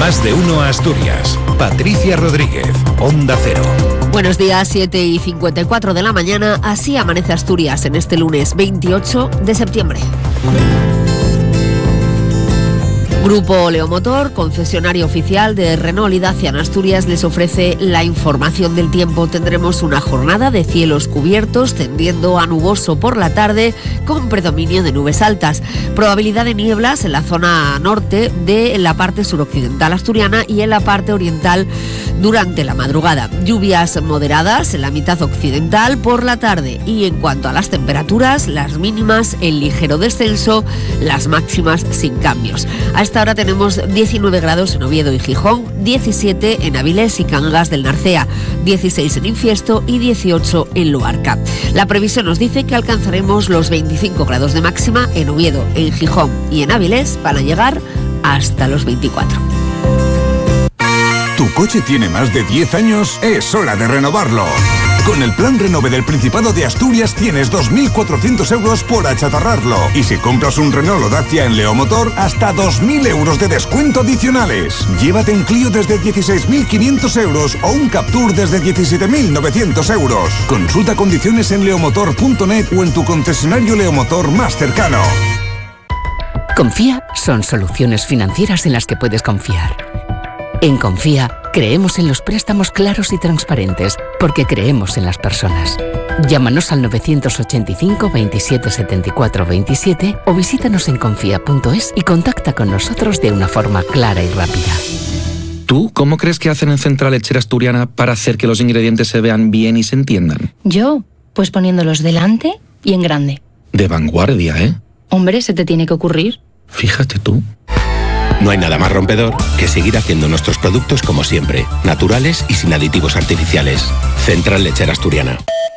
Más de uno Asturias. Patricia Rodríguez, Onda Cero. Buenos días, 7:54 de la mañana. Así amanece Asturias en este lunes 28 de septiembre. Grupo Leomotor, concesionario oficial de Renault y Dacia en Asturias, les ofrece la información del tiempo. Tendremos una jornada de cielos cubiertos, tendiendo a nuboso por la tarde, con predominio de nubes altas. Probabilidad de nieblas en la zona norte de la parte suroccidental asturiana y en la parte oriental durante la madrugada. Lluvias moderadas en la mitad occidental por la tarde. Y en cuanto a las temperaturas, las mínimas en ligero descenso, las máximas sin cambios. A esta hora tenemos 19 grados en Oviedo y Gijón, 17 en Avilés y Cangas del Narcea, 16 en Infiesto y 18 en Luarca. La previsión nos dice que alcanzaremos los 25 grados de máxima en Oviedo, en Gijón y en Avilés para llegar hasta los 24. ¿Tu coche tiene más de 10 años? Es hora de renovarlo. Con el Plan Renove del Principado de Asturias tienes 2.400 euros por achatarrarlo. Y si compras un Renault o Dacia en Leomotor, hasta 2.000 euros de descuento adicionales. Llévate un Clio desde 16.500 euros o un Captur desde 17.900 euros. Consulta condiciones en leomotor.net o en tu concesionario Leomotor más cercano. Confía son soluciones financieras en las que puedes confiar. En Confía, creemos en los préstamos claros y transparentes, porque creemos en las personas. Llámanos al 985 27 74 27 o visítanos en confía.es y contacta con nosotros de una forma clara y rápida. ¿Tú cómo crees que hacen en Central Lechera Asturiana para hacer que los ingredientes se vean bien y se entiendan? Yo, pues poniéndolos delante y en grande. De vanguardia, ¿eh? Hombre, se te tiene que ocurrir. Fíjate tú. No hay nada más rompedor que seguir haciendo nuestros productos como siempre, naturales y sin aditivos artificiales. Central Lechera Asturiana.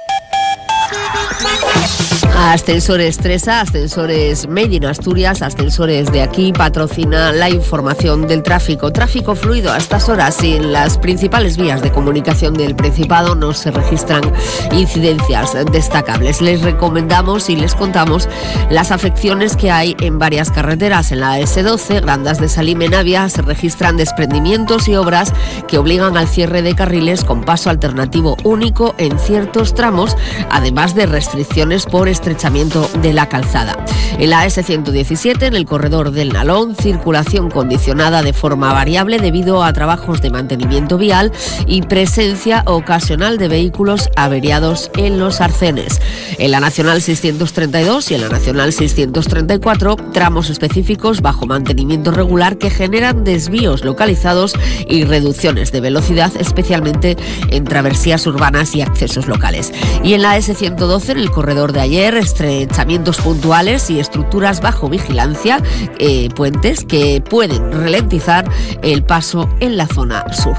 Ascensores Tresa, ascensores Made in Asturias, ascensores de aquí, patrocina la información del tráfico. Tráfico fluido a estas horas y en las principales vías de comunicación del Principado no se registran incidencias destacables. Les recomendamos y les contamos las afecciones que hay en varias carreteras. En la S12, Grandas de Salim en Navia, se registran desprendimientos y obras que obligan al cierre de carriles con paso alternativo único en ciertos tramos, además de restricciones por estrechamiento de la calzada. En la S117, en el corredor del Nalón, circulación condicionada de forma variable debido a trabajos de mantenimiento vial y presencia ocasional de vehículos averiados en los arcenes. En la Nacional 632 y en la Nacional 634, tramos específicos bajo mantenimiento regular que generan desvíos localizados y reducciones de velocidad, especialmente en travesías urbanas y accesos locales. Y en la S112, en el corredor de ayer, estrechamientos puntuales y estructuras bajo vigilancia, puentes que pueden ralentizar el paso en la zona sur.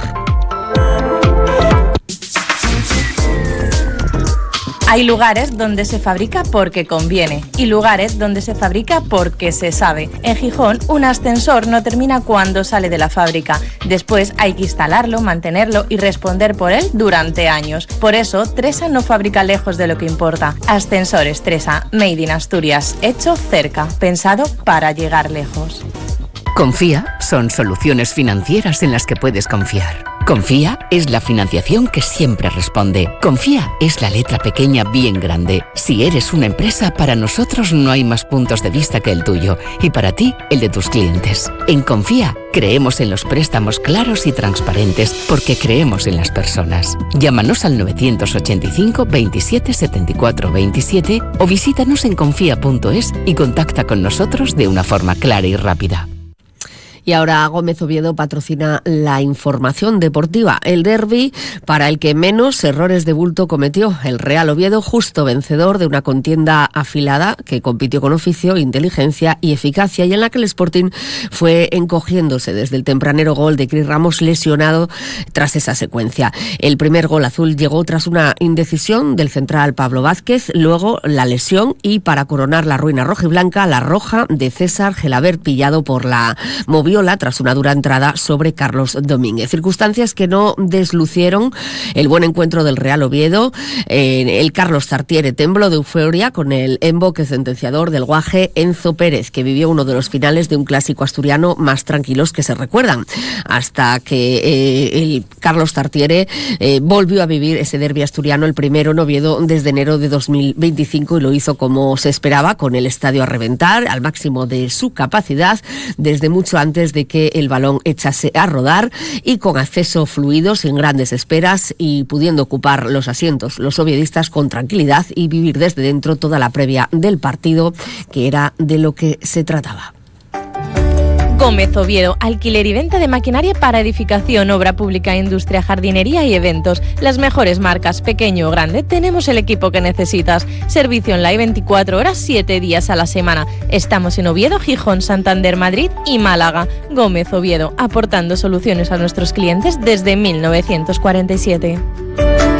Hay lugares donde se fabrica porque conviene y lugares donde se fabrica porque se sabe. En Gijón, un ascensor no termina cuando sale de la fábrica. Después hay que instalarlo, mantenerlo y responder por él durante años. Por eso, Tresa no fabrica lejos de lo que importa. Ascensores Tresa, Made in Asturias, hecho cerca, pensado para llegar lejos. Confía son soluciones financieras en las que puedes confiar. Confía es la financiación que siempre responde. Confía es la letra pequeña bien grande. Si eres una empresa, para nosotros no hay más puntos de vista que el tuyo y para ti, el de tus clientes. En Confía creemos en los préstamos claros y transparentes porque creemos en las personas. Llámanos al 985 27 74 27 o visítanos en confía.es y contacta con nosotros de una forma clara y rápida. Y ahora Gómez Oviedo patrocina la información deportiva. El derbi para el que menos errores de bulto cometió. El Real Oviedo, justo vencedor de una contienda afilada que compitió con oficio, inteligencia y eficacia, y en la que el Sporting fue encogiéndose desde el tempranero gol de Cris Ramos, lesionado tras esa secuencia. El primer gol azul llegó tras una indecisión del central Pablo Vázquez, luego la lesión y, para coronar la ruina rojiblanca, la roja de César Gelabert, pillado por la moviola Oriola tras una dura entrada sobre Carlos Domínguez. Circunstancias que no deslucieron el buen encuentro del Real Oviedo. El Carlos Tartiere tembló de euforia con el emboque sentenciador del guaje Enzo Pérez, que vivió uno de los finales de un clásico asturiano más tranquilos que se recuerdan, hasta que el Carlos Tartiere volvió a vivir ese derbi asturiano, el primero en Oviedo desde enero de 2025, y lo hizo como se esperaba, con el estadio a reventar al máximo de su capacidad desde mucho antes de que el balón echase a rodar, y con acceso fluido, sin grandes esperas, y pudiendo ocupar los asientos los oviedistas con tranquilidad y vivir desde dentro toda la previa del partido, que era de lo que se trataba. Gómez Oviedo, alquiler y venta de maquinaria para edificación, obra pública, industria, jardinería y eventos. Las mejores marcas, pequeño o grande, tenemos el equipo que necesitas. Servicio online 24 horas, 7 días a la semana. Estamos en Oviedo, Gijón, Santander, Madrid y Málaga. Gómez Oviedo, aportando soluciones a nuestros clientes desde 1947.